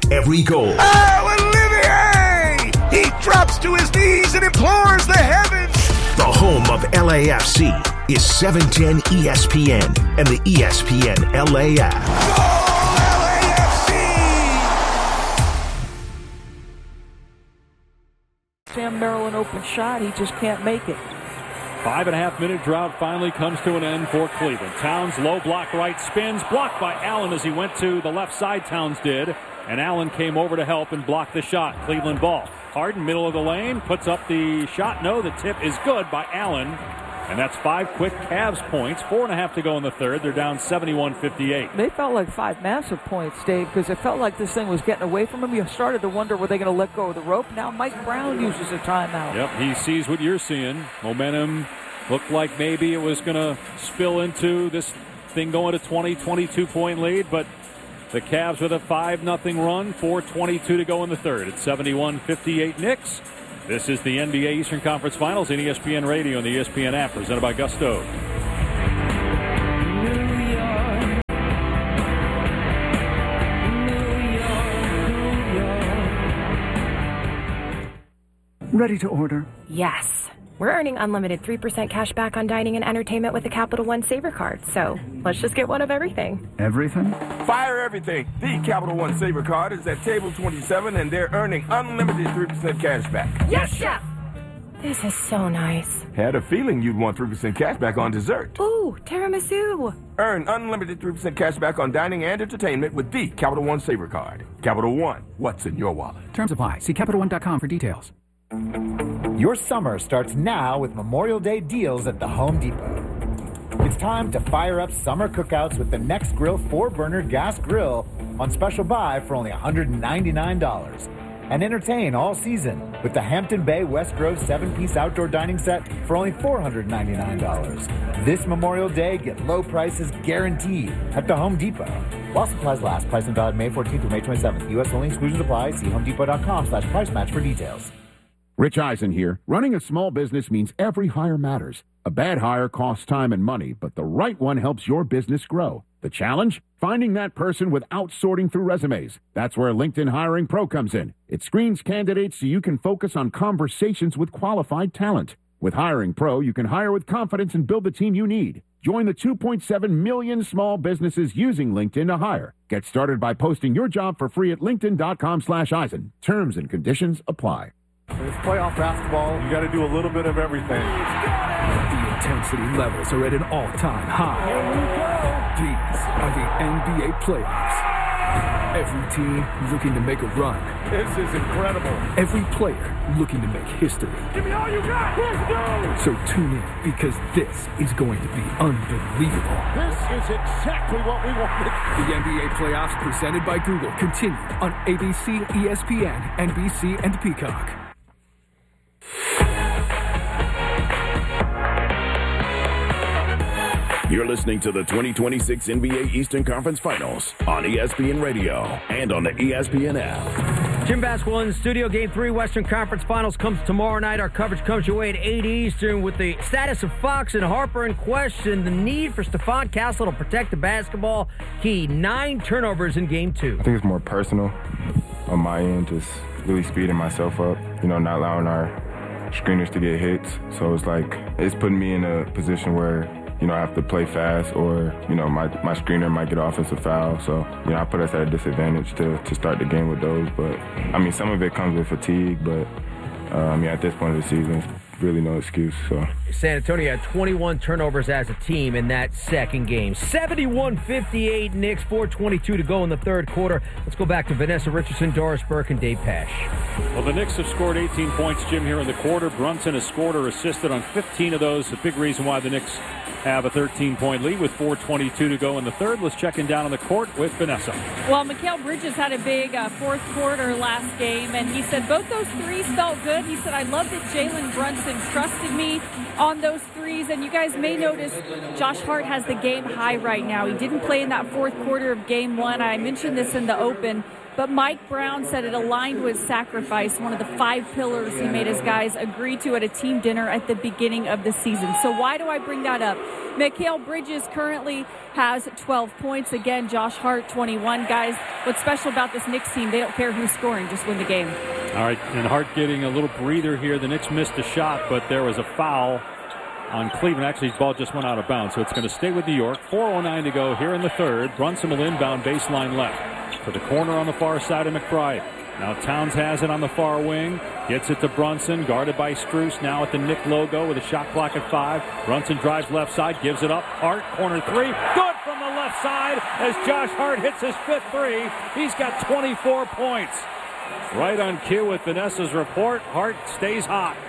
every goal. Oh, Olivier! He drops to his knees and implores the heavens. The home of LAFC is 710 ESPN and the ESPN LA app. Go LAFC! Sam Merrill, an open shot. He just can't make it. 5.5-minute drought finally comes to an end for Cleveland. Towns low block right, spins, blocked by Allen as he went to the left side, Towns did. And Allen came over to help and block the shot. Cleveland ball. Harden, middle of the lane, puts up the shot. No, the tip is good by Allen. And that's 5 quick Cavs points. 4.5 to go in the third. They're down 71-58. They felt like 5 massive points, Dave, because it felt like this thing was getting away from him. You started to wonder, were they going to let go of the rope? Now Mike Brown uses a timeout. Yep, he sees what you're seeing. Momentum looked like maybe it was going to spill into this thing going to 22-point lead, but the Cavs with a 5-0 run, 4:22 to go in the third. It's 71-58 Knicks. This is the NBA Eastern Conference Finals in ESPN Radio and the ESPN app, presented by Gusto. Ready to order? Yes. We're earning unlimited 3% cash back on dining and entertainment with the Capital One Saver Card. So let's just get one of everything. Everything? Fire everything. The Capital One Saver Card is at table 27, and they're earning unlimited 3% cash back. Yes, Chef! This is so nice. Had a feeling you'd want 3% cash back on dessert. Ooh, tiramisu. Earn unlimited 3% cash back on dining and entertainment with the Capital One Saver Card. Capital One, what's in your wallet? Terms apply. See CapitalOne.com for details. Your summer starts now with Memorial Day deals at the Home Depot. It's time to fire up summer cookouts with the Next Grill 4-burner gas grill on special buy for only $199. And entertain all season with the Hampton Bay West Grove 7-piece outdoor dining set for only $499. This Memorial Day, get low prices guaranteed at the Home Depot. While supplies last, price and valid May 14th through May 27th. U.S. only, exclusions apply. See homedepot.com/price match for details. Rich Eisen here. Running a small business means every hire matters. A bad hire costs time and money, but the right one helps your business grow. The challenge? Finding that person without sorting through resumes. That's where LinkedIn Hiring Pro comes in. It screens candidates so you can focus on conversations with qualified talent. With Hiring Pro, you can hire with confidence and build the team you need. Join the 2.7 million small businesses using LinkedIn to hire. Get started by posting your job for free at linkedin.com/Eisen. Terms and conditions apply. It's playoff basketball. You got to do a little bit of everything. The intensity levels are at an all-time high. These are the NBA playoffs. Every team looking to make a run. This is incredible. Every player looking to make history. Give me all you got. Let's go. So tune in, because this is going to be unbelievable. This is exactly what we wanted. The NBA playoffs presented by Google continue on ABC, ESPN, NBC, and Peacock. You're listening to the 2026 NBA Eastern Conference Finals on ESPN Radio and on the ESPN app. Jim Basquil in the studio. Game 3 Western Conference Finals comes tomorrow night. Our coverage comes your way at 8 Eastern with the status of Fox and Harper in question. The need for Stephon Castle to protect the basketball. Key 9 turnovers in Game 2. I think it's more personal on my end, just really speeding myself up, not allowing our screeners to get hits. So it's putting me in a position where I have to play fast, or, my screener might get an offensive foul. So, I put us at a disadvantage to start the game with those. But, some of it comes with fatigue. But, at this point of the season, really no excuse. So San Antonio had 21 turnovers as a team in that second game. 71-58 Knicks, 4:22 to go in the third quarter. Let's go back to Vanessa Richardson, Doris Burke, and Dave Pasch. Well, the Knicks have scored 18 points, Jim, here in the quarter. Brunson has scored or assisted on 15 of those. A big reason why the Knicks have a 13-point lead with 4:22 to go in the third. Let's check in down on the court with Vanessa. Well, Mikal Bridges had a big fourth quarter last game, and he said both those threes felt good. He said, I love that Jalen Brunson trusted me on those threes, and you guys may notice Josh Hart has the game high right now. He didn't play in that fourth quarter of Game 1. I mentioned this in the open. But Mike Brown said it aligned with sacrifice, one of the 5 pillars he made his guys agree to at a team dinner at the beginning of the season. So why do I bring that up? Mikal Bridges currently has 12 points. Again, Josh Hart, 21. Guys, what's special about this Knicks team, they don't care who's scoring, just win the game. All right, and Hart getting a little breather here. The Knicks missed a shot, but there was a foul on Cleveland. Actually, his ball just went out of bounds, so it's going to stay with New York. 4:09 to go here in the third. Brunson will inbound baseline left to the corner on the far side of McBride. Now Towns has it on the far wing. Gets it to Brunson, guarded by Strus. Now at the Knick logo with a shot clock at 5. Brunson drives left side, gives it up. Hart, corner 3. Good from the left side as Josh Hart hits his 5th 3. He's got 24 points. Right on cue with Vanessa's report. Hart stays hot.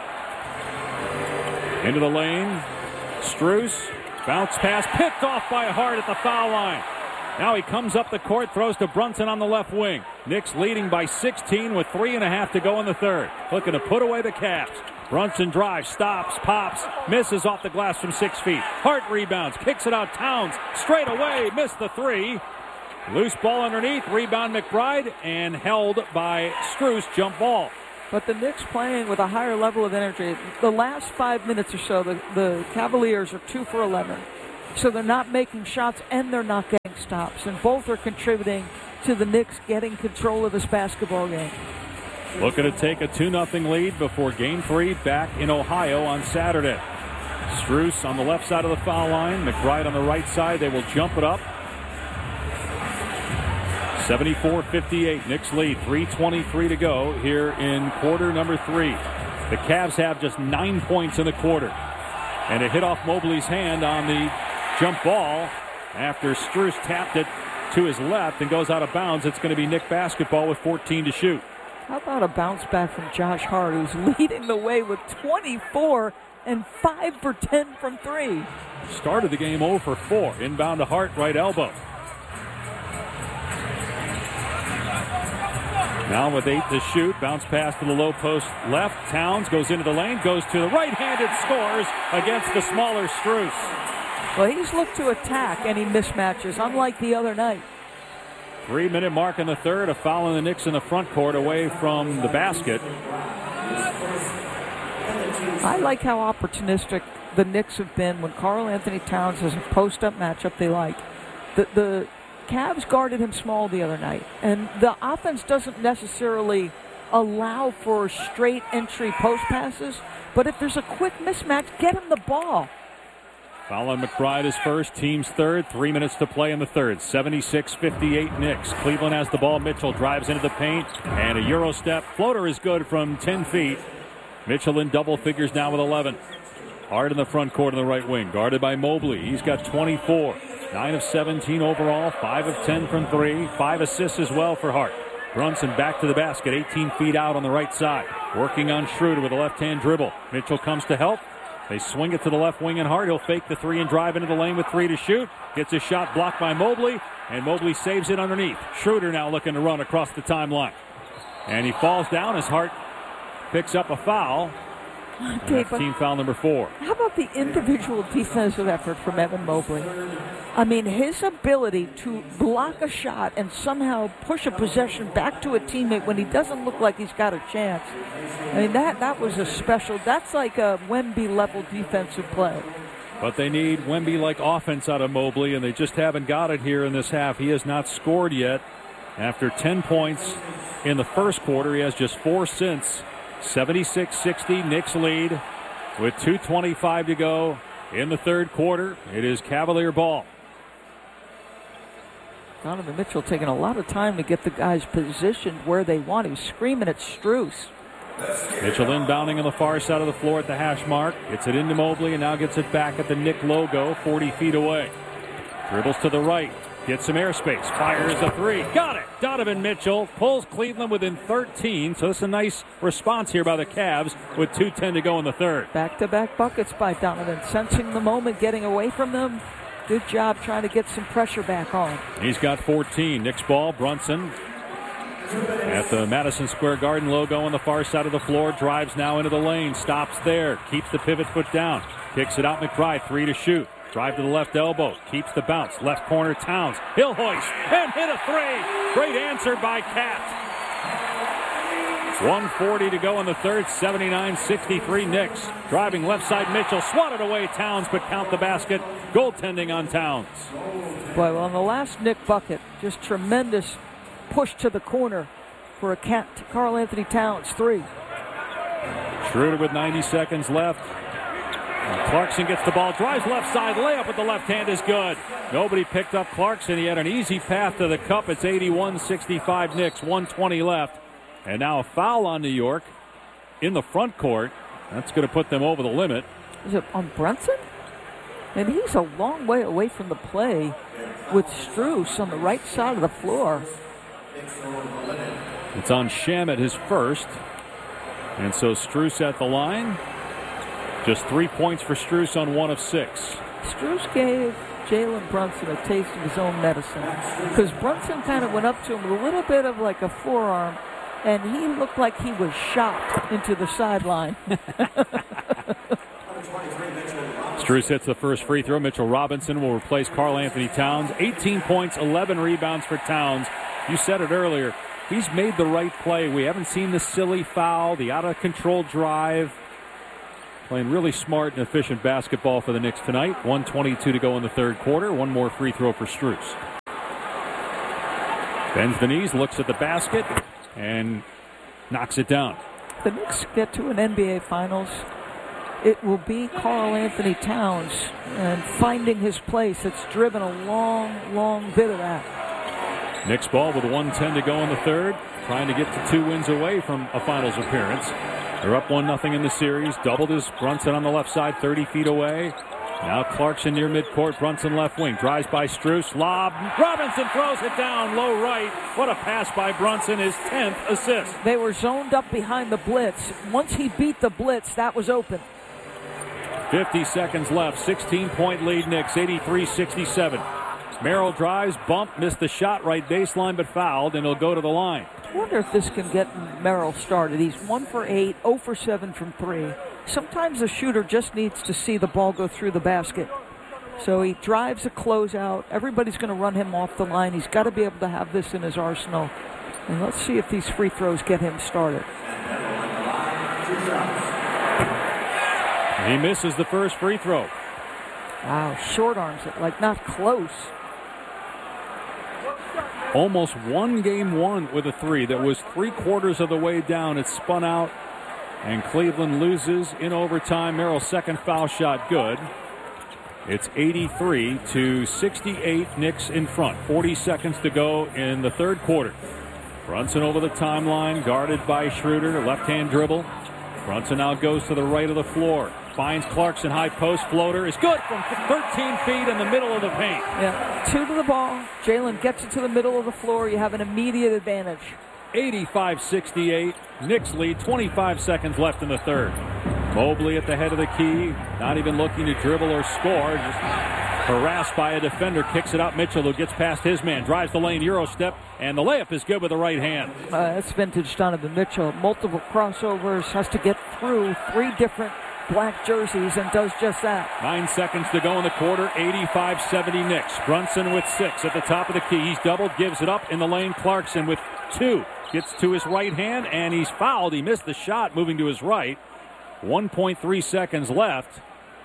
Into the lane. Strus. Bounce pass picked off by Hart at the foul line. Now he comes up the court, throws to Brunson on the left wing. Knicks leading by 16 with 3.5 to go in the third. Looking to put away the Cavs. Brunson drives, stops, pops, misses off the glass from 6 feet. Hart rebounds, kicks it out. Towns straight away, missed the 3. Loose ball underneath, rebound McBride, and held by Strus, jump ball. But the Knicks playing with a higher level of energy. The last 5 minutes or so, the Cavaliers are 2 for 11. So they're not making shots and they're not getting stops. And both are contributing to the Knicks getting control of this basketball game. Looking to take a 2-0 lead before Game 3 back in Ohio on Saturday. Strus on the left side of the foul line. McBride on the right side. They will jump it up. 74-58. Knicks lead. 3:23 to go here in quarter number 3. The Cavs have just 9 points in the quarter. And it hit off Mobley's hand on the jump ball after Strus tapped it to his left and goes out of bounds. It's going to be Knick basketball with 14 to shoot. How about a bounce back from Josh Hart, who's leading the way with 24 and 5 for 10 from 3. Started the game 0 for 4. Inbound to Hart, right elbow. Now with 8 to shoot. Bounce pass to the low post left. Towns goes into the lane, goes to the right-handed, scores against the smaller Strus. Well, he's looked to attack any mismatches, unlike the other night. 3-minute mark in the third. A foul on the Knicks in the front court away from the basket. I like how opportunistic the Knicks have been when Karl Anthony Towns has a post-up matchup they like. The Cavs guarded him small the other night, and the offense doesn't necessarily allow for straight entry post passes, but if there's a quick mismatch, get him the ball. Foul on McBride is first, team's third. 3 minutes to play in the third. 76-58 Knicks. Cleveland has the ball. Mitchell drives into the paint, and a Euro step floater is good from 10 feet. Mitchell in double figures now with 11. Hart in the front court in the right wing, guarded by Mobley. He's got 24. 9 of 17 overall, 5 of 10 from 3. 5 assists as well for Hart. Brunson back to the basket, 18 feet out on the right side. Working on Schroeder with a left-hand dribble. Mitchell comes to help. They swing it to the left wing, and Hart, he'll fake the 3 and drive into the lane with 3 to shoot. Gets a shot blocked by Mobley, and Mobley saves it underneath. Schroeder now looking to run across the timeline. And he falls down as Hart picks up a foul. That's team foul number 4. How about the individual defensive effort from Evan Mobley? I mean, his ability to block a shot and somehow push a possession back to a teammate when he doesn't look like he's got a chance. I mean, that was a special. That's like a Wemby-level defensive play. But they need Wemby-like offense out of Mobley, and they just haven't got it here in this half. He has not scored yet. After 10 points in the first quarter, he has just 4 since. 76-60, Knicks lead with 2:25 to go in the third quarter. It is Cavalier ball. Donovan Mitchell taking a lot of time to get the guys positioned where they want. He's screaming at Strus. Mitchell inbounding on the far side of the floor at the hash mark. Gets it into Mobley and now gets it back at the Knick logo, 40 feet away. Dribbles to the right. Gets some airspace. Fires a 3. Got it. Donovan Mitchell pulls Cleveland within 13. So it's a nice response here by the Cavs with 2:10 to go in the third. Back-to-back buckets by Donovan. Sensing the moment, getting away from them. Good job trying to get some pressure back on. He's got 14. Knicks ball. Brunson at the Madison Square Garden logo on the far side of the floor. Drives now into the lane. Stops there. Keeps the pivot foot down. Kicks it out. McBride. 3 to shoot. Drive to the left elbow. Keeps the bounce. Left corner, Towns. He'll hoist and hit a three. Great answer by Cat. 1:40 to go in the third. 79-63 Knicks. Driving left side, Mitchell. Swatted away Towns, but count the basket. Goaltending on Towns. Boy, well, on the last Nick bucket, just tremendous push to the corner for a Karl Anthony Towns three. Schroeder with 90 seconds left. Clarkson gets the ball, drives left side, layup with the left hand is good. Nobody picked up Clarkson. He had an easy path to the cup. It's 81-65 Knicks, 1:20 left. And now a foul on New York in the front court. That's going to put them over the limit. Is it on Brunson? And he's a long way away from the play with Strus on the right side of the floor. It's on Shamet, his first. And so Strus at the line. Just 3 points for Strus on 1 of 6. Strus gave Jalen Brunson a taste of his own medicine, because Brunson kind of went up to him with a little bit of like a forearm, and he looked like he was shot into the sideline. Strus hits the first free throw. Mitchell Robinson will replace Karl Anthony Towns. 18 points, 11 rebounds for Towns. You said it earlier. He's made the right play. We haven't seen the silly foul, the out-of-control drive. Playing really smart and efficient basketball for the Knicks tonight. 1:22 to go in the third quarter. One more free throw for Strus. Bends the knees, looks at the basket, and knocks it down. The Knicks get to an NBA Finals. It will be Karl Anthony Towns and finding his place. It's driven a long, long bit of that. Knicks ball with 1:10 to go in the third. Trying to get to 2 wins away from a Finals appearance. They're up 1-0 in the series. Doubled his Brunson on the left side, 30 feet away. Now Clarkson near midcourt. Brunson left wing. Drives by Strus. Lob. Robinson throws it down low right. What a pass by Brunson. His 10th assist. They were zoned up behind the blitz. Once he beat the blitz, that was open. 50 seconds left. 16-point lead Knicks. 83-67. Merrill drives. Bump. Missed the shot right baseline, but fouled, and he'll go to the line. I wonder if this can get Merrill started. He's 1 for 8, 0 for 7 from 3. Sometimes a shooter just needs to see the ball go through the basket. So he drives a closeout. Everybody's going to run him off the line. He's got to be able to have this in his arsenal. And let's see if these free throws get him started. He misses the first free throw. Wow, short arms it, like not close. Almost won game one with a three that was 3/4 of the way down. It spun out, and Cleveland loses in overtime. Merrill's second foul shot good. It's 83-68. Knicks in front. 40 seconds to go in the third quarter. Brunson over the timeline, guarded by Schroeder. Left-hand dribble. Brunson now goes to the right of the floor. Finds Clarkson, high post floater is good from 13 feet in the middle of the paint. Yeah, 2 to the ball. Jalen gets it to the middle of the floor. You have an immediate advantage. 85-68. Knicks lead. 25 seconds left in the third. Mobley at the head of the key. Not even looking to dribble or score. Just harassed by a defender. Kicks it out. Mitchell, who gets past his man. Drives the lane. Euro step. And the layup is good with the right hand. That's vintage Donovan Mitchell. Multiple crossovers. Has to get through 3 different black jerseys and does just that. 9 seconds to go in the quarter. 85-70 Knicks. Brunson with 6 at the top of the key. He's doubled, gives it up in the lane. Clarkson with 2. Gets to his right hand, and he's fouled. He missed the shot moving to his right. 1.3 seconds left.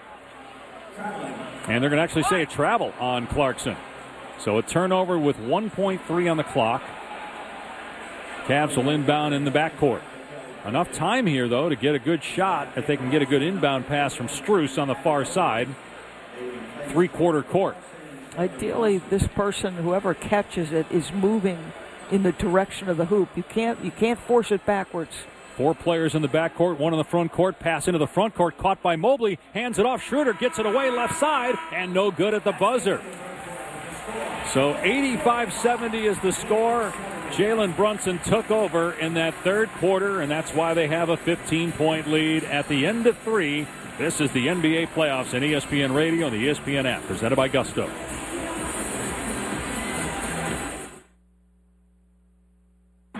And they're going to actually say a travel on Clarkson. So a turnover with 1.3 on the clock. Cavs will inbound in the backcourt. Enough time here, though, to get a good shot if they can get a good inbound pass from Strus on the far side. 3/4 court. Ideally, this person, whoever catches it, is moving in the direction of the hoop. You can't force it backwards. 4 players in the backcourt, 1 in the front court. Pass into the front court, caught by Mobley. Hands it off. Schroeder gets it away left side, and no good at the buzzer. So 85-70 is the score. Jalen Brunson took over in that third quarter, and that's why they have a 15-point lead at the end of 3. This is the NBA playoffs on ESPN Radio and the ESPN app, presented by Gusto.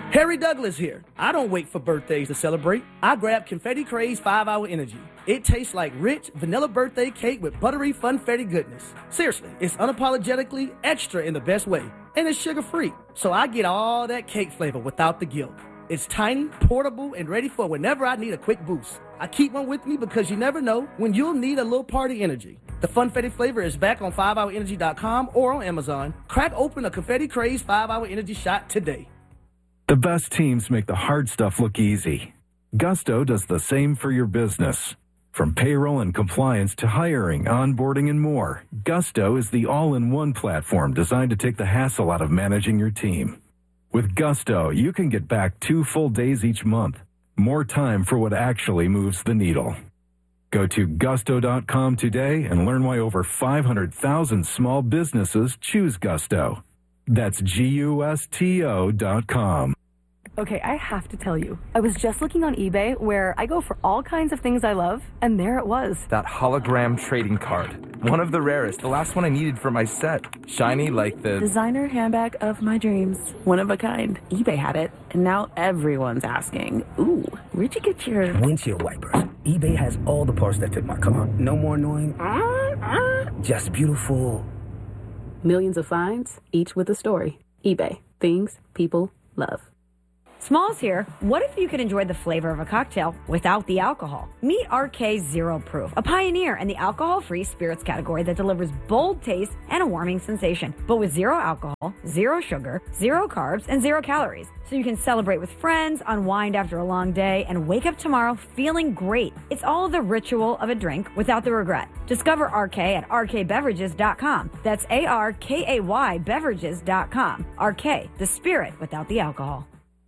Harry Douglas here. I don't wait for birthdays to celebrate. I grab Confetti Craze 5-Hour Energy. It tastes like rich vanilla birthday cake with buttery funfetti goodness. Seriously, it's unapologetically extra in the best way. And it's sugar-free, so I get all that cake flavor without the guilt. It's tiny, portable, and ready for whenever I need a quick boost. I keep one with me because you never know when you'll need a little party energy. The funfetti flavor is back on 5hourenergy.com or on Amazon. Crack open a Confetti Craze 5-Hour Energy shot today. The best teams make the hard stuff look easy. Gusto does the same for your business. From payroll and compliance to hiring, onboarding, and more, Gusto is the all-in-one platform designed to take the hassle out of managing your team. With Gusto, you can get back 2 full days each month. More time for what actually moves the needle. Go to gusto.com today and learn why over 500,000 small businesses choose Gusto. That's GUSTO.com. Okay, I have to tell you, I was just looking on eBay where I go for all kinds of things I love, and there it was. That hologram trading card. One of the rarest. The last one I needed for my set. Shiny like the... designer handbag of my dreams. One of a kind. eBay had it, and now everyone's asking, ooh, where'd you get your... windshield wipers. eBay has all the parts that fit my car. No more annoying... just beautiful. Millions of finds, each with a story. eBay. Things people love. Smalls here. What if you could enjoy the flavor of a cocktail without the alcohol? Meet RK Zero Proof, a pioneer in the alcohol-free spirits category that delivers bold taste and a warming sensation, but with zero alcohol, zero sugar, zero carbs, and 0 calories. So you can celebrate with friends, unwind after a long day, and wake up tomorrow feeling great. It's all the ritual of a drink without the regret. Discover RK at rkbeverages.com. That's ARKAY beverages.com. RK, the spirit without the alcohol.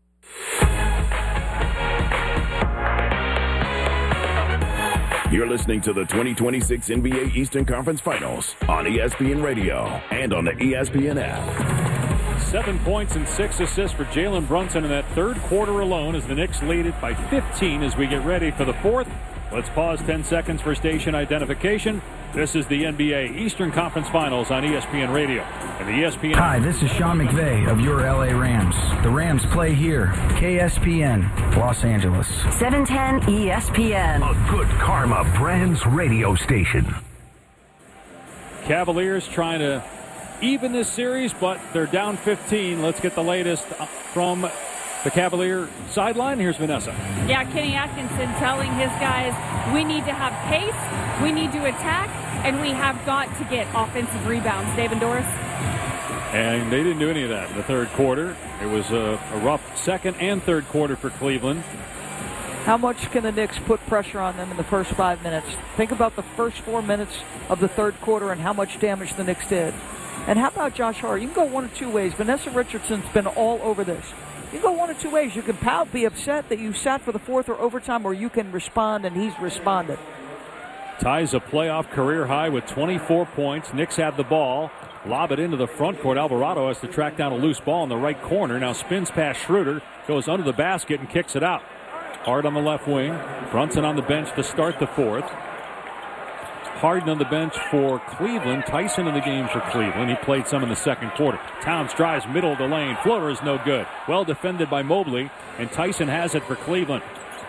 You're listening to the 2026 NBA Eastern Conference Finals on ESPN Radio and on the ESPN app. 7 points and 6 assists for Jalen Brunson in that third quarter alone as the Knicks lead it by 15 as we get ready for the fourth. Let's pause 10 seconds for station identification. This is the NBA Eastern Conference Finals on ESPN Radio. And the ESPN... Hi, this is Sean McVay of your LA Rams. The Rams play here. KSPN, Los Angeles. 710 ESPN. A good karma Brands radio station. Cavaliers trying to even this series, but they're down 15. Let's get the latest from the Cavalier sideline. Here's Vanessa. Yeah, Kenny Atkinson telling his guys, we need to have pace, we need to attack, and we have got to get offensive rebounds. Dave and Doris? And they didn't do any of that in the third quarter. It was a rough second and third quarter for Cleveland. How much can the Knicks put pressure on them in the first 5 minutes? Think about the first 4 minutes of the third quarter and how much damage the Knicks did. And how about Josh Hart? You can go one of two ways. Vanessa Richardson's been all over this. You can go one of two ways. You can pout, be upset that you sat for the fourth or overtime, or you can respond, and he's responded. Ties a playoff career high with 24 points. Knicks have the ball. Lob it into the front court. Alvarado has to track down a loose ball in the right corner. Now spins past Schroeder, goes under the basket and kicks it out. Hart on the left wing. Brunson on the bench to start the fourth. Harden on the bench for Cleveland. Tyson in the game for Cleveland. He played some in the second quarter. Towns drives middle of the lane. Floater is no good. Well defended by Mobley, and Tyson has it for Cleveland.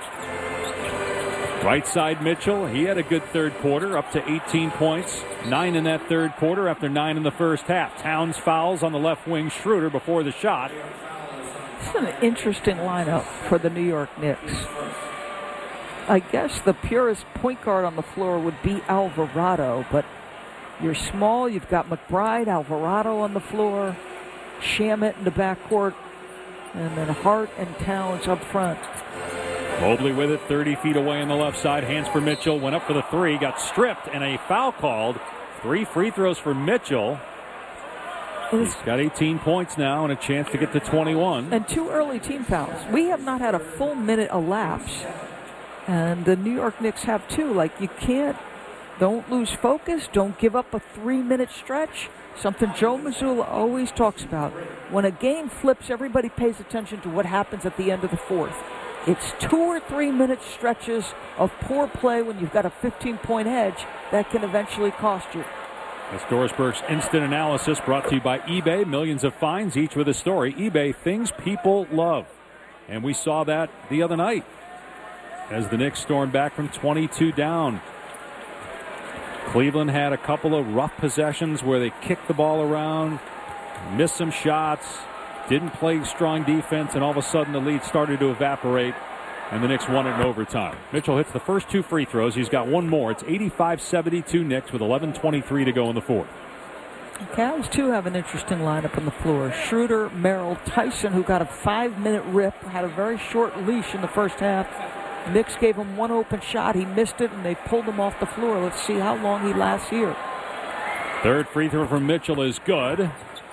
Right side Mitchell. He had a good third quarter, up to 18 points. 9 in that third quarter after 9 in the first half. Towns fouls on the left wing. Schroeder before the shot. It's an interesting lineup for the New York Knicks. I guess the purest point guard on the floor would be Alvarado, but you're small. You've got McBride, Alvarado on the floor, Shamet in the backcourt, and then Hart and Towns up front. Mobley with it, 30 feet away on the left side. Hands for Mitchell, went up for the three, got stripped, and a foul called. 3 free throws for Mitchell. He's got 18 points now and a chance to get to 21. And 2 early team fouls. We have not had a full minute elapse. And the New York Knicks have 2. Like, you don't lose focus. Don't give up a 3-minute stretch. Something Joe Mazzulla always talks about. When a game flips, everybody pays attention to what happens at the end of the fourth. It's 2 or 3 minute stretches of poor play when you've got a 15-point edge that can eventually cost you. That's Dorisberg's instant analysis brought to you by eBay. Millions of finds, each with a story. eBay, things people love. And we saw that the other night as the Knicks stormed back from 22 down. Cleveland had a couple of rough possessions where they kicked the ball around, missed some shots, didn't play strong defense, and all of a sudden the lead started to evaporate, and the Knicks won it in overtime. Mitchell hits the first 2 free throws. He's got one more. It's 85-72 Knicks with 11:23 to go in the fourth. The Cavs, too, have an interesting lineup on the floor. Schroeder, Merrill, Tyson, who got a 5-minute rip, had a very short leash in the first half. Knicks gave him one open shot. He missed it, and they pulled him off the floor. Let's see how long he lasts here. Third free throw from Mitchell is good.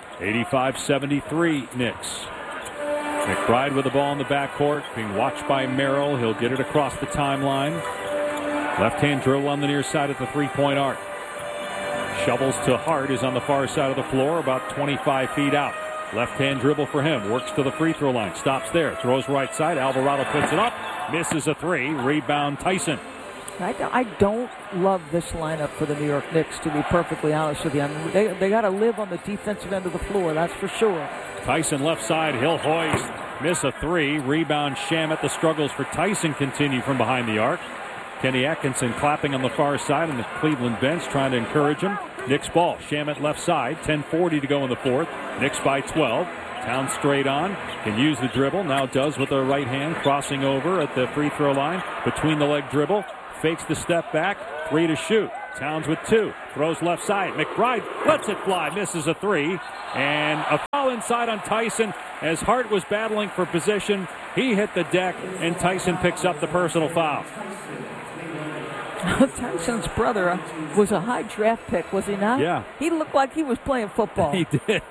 85-73 Knicks. McBride with the ball in the backcourt, being watched by Merrill. He'll get it across the timeline. Left-hand dribble on the near side at the three-point arc. Shovels to Hart, is on the far side of the floor, about 25 feet out. Left-hand dribble for him. Works to the free throw line. Stops there. Throws right side. Alvarado puts it up. Misses a three. Rebound Tyson. I don't love this lineup for the New York Knicks, to be perfectly honest with you. I mean, they got to live on the defensive end of the floor, that's for sure. Tyson left side. He'll hoist. Miss a three. Rebound Shamet. The struggles for Tyson continue from behind the arc. Kenny Atkinson clapping on the far side on the Cleveland bench, trying to encourage him. Knicks ball. Shamet left side. 10:40 to go in the fourth. Knicks by 12. Towns straight on. Can use the dribble. Now does with the right hand. Crossing over at the free throw line. Between the leg dribble. Fakes the step back. 3 to shoot. Towns with 2. Throws left side. McBride lets it fly. Misses a 3. And a foul inside on Tyson as Hart was battling for position. He hit the deck, and Tyson picks up the personal foul. Tyson's brother was a high draft pick, was he not? Yeah. He looked like he was playing football. He did.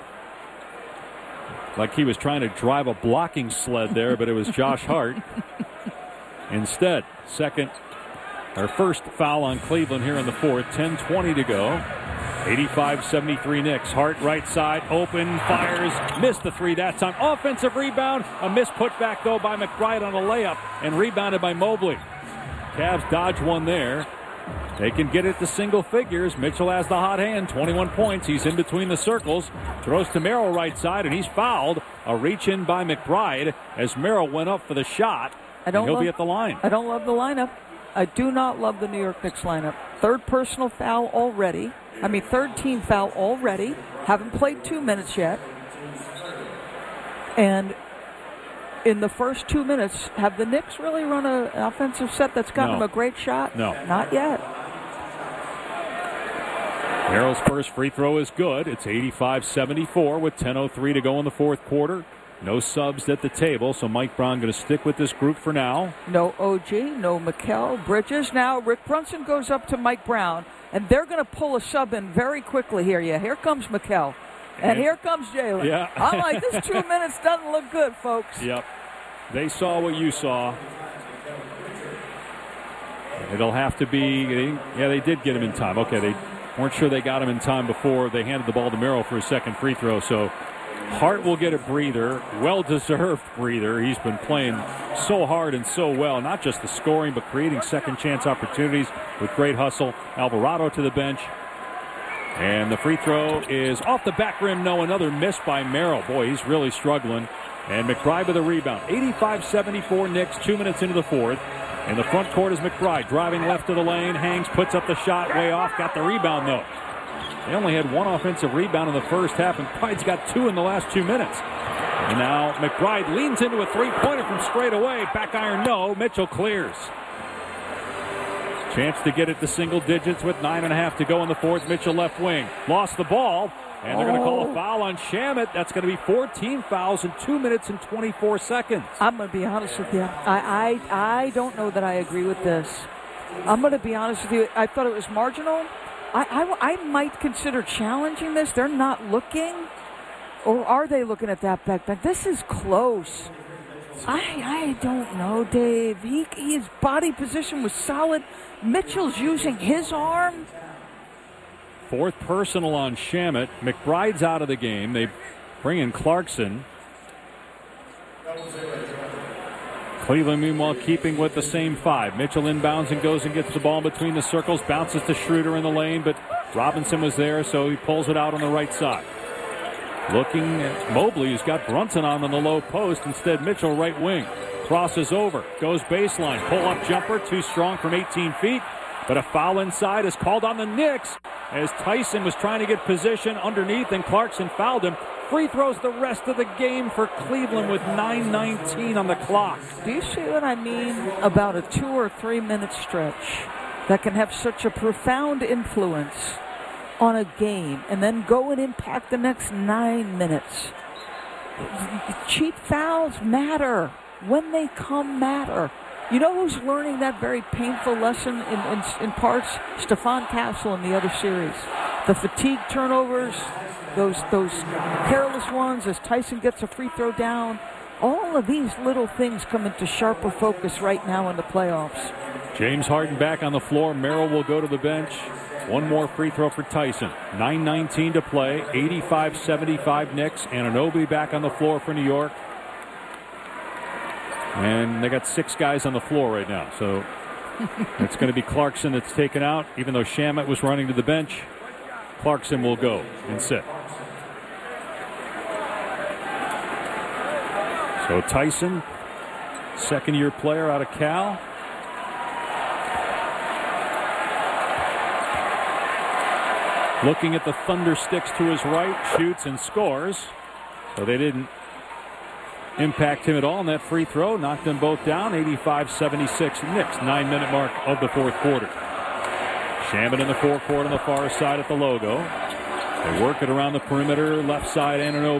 Like he was trying to drive a blocking sled there, but it was Josh Hart. Instead, first foul on Cleveland here in the fourth. 10:20 to go. 85-73 Knicks. Hart right side, open, fires, missed the three that time. Offensive rebound, a missed putback though by McBride on a layup, and rebounded by Mobley. Cavs dodge one there. They can get it to single figures. Mitchell has the hot hand, 21 points. He's in between the circles. Throws to Merrill right side, and he's fouled. A reach in by McBride as Merrill went up for the shot. He'll be at the line. I don't love the lineup. I do not love the New York Knicks lineup. Third personal foul already. Third team foul already. Haven't played 2 minutes yet. And in the first 2 minutes, have the Knicks really run an offensive set that's gotten them a great shot? No. Not yet. Merrill's first free throw is good. It's 85-74 with 10:03 to go in the fourth quarter. No subs at the table, so Mike Brown going to stick with this group for now. No OG, no Mikal Bridges. Now Rick Brunson goes up to Mike Brown, and they're going to pull a sub in very quickly here. Yeah, here comes Mikal, and here comes Jalen. Yeah. I'm like, this 2 minutes doesn't look good, folks. Yep. They saw what you saw. It'll have to be, they did get him in time. Okay, they weren't sure they got him in time before they handed the ball to Merrill for his second free throw, so Hart will get a breather, well-deserved breather. He's been playing so hard and so well, not just the scoring, but creating second-chance opportunities with great hustle. Alvarado to the bench. And the free throw is off the back rim. No, another miss by Merrill. Boy, he's really struggling. And McBride with a rebound. 85-74 Knicks, 2 minutes into the fourth. In the front court is McBride, driving left of the lane. Hangs, puts up the shot way off. Got the rebound, though. They only had one offensive rebound in the first half, and McBride's got 2 in the last 2 minutes. And now McBride leans into a three-pointer from straight away. Back iron, no. Mitchell clears. Chance to get it to single digits with 9.5 to go in the fourth. Mitchell left wing. Lost the ball, and they're going to call a foul on Shamet. That's going to be 14 fouls in 2 minutes and 24 seconds. I'm going to be honest with you. I don't know that I agree with this. I'm going to be honest with you. I thought it was marginal. I might consider challenging this. They're not looking. Or are they looking at that back? This is close. I don't know, Dave. His body position was solid. Mitchell's using his arm. Fourth personal on Shamet. McBride's out of the game. They bring in Clarkson. Cleveland, meanwhile, keeping with the same 5. Mitchell inbounds and goes and gets the ball between the circles. Bounces to Schroeder in the lane, but Robinson was there, so he pulls it out on the right side. Looking at Mobley, who's got Brunson on the low post. Instead, Mitchell right wing. Crosses over. Goes baseline. Pull-up jumper. Too strong from 18 feet. But a foul inside is called on the Knicks as Tyson was trying to get position underneath and Clarkson fouled him. Free throws the rest of the game for Cleveland with 9:19 on the clock. Do you see what I mean about a 2 or 3 minute stretch that can have such a profound influence on a game and then go and impact the next 9 minutes? Cheap fouls matter. When they come, matter. You know who's learning that very painful lesson in parts? Stephon Castle in the other series. The fatigue turnovers, those careless ones as Tyson gets a free throw down. All of these little things come into sharper focus right now in the playoffs. James Harden back on the floor. Merrill will go to the bench. One more free throw for Tyson. 9:19 to play. 85-75 Knicks. Anunoby back on the floor for New York. And they got 6 guys on the floor right now. So it's going to be Clarkson that's taken out. Even though Shamet was running to the bench, Clarkson will go and sit. So Tyson, second-year player out of Cal. Looking at the Thunder sticks to his right, shoots and scores. So they didn't impact him at all, and that free throw knocked them both down. 85-76 Knicks, 9-minute mark of the fourth quarter. Shamet in the forecourt on the far side at the logo. They work it around the perimeter, left side, Anunoby.